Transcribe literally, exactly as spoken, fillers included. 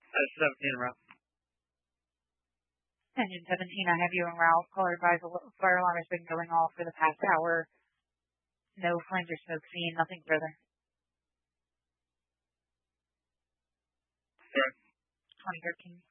Uh, seventeen route. Engine seventeen, I have you en route. Caller advised the fire alarm has been going off for the past hour. No flames or smoke seen, nothing further. Sorry. twenty thirteen.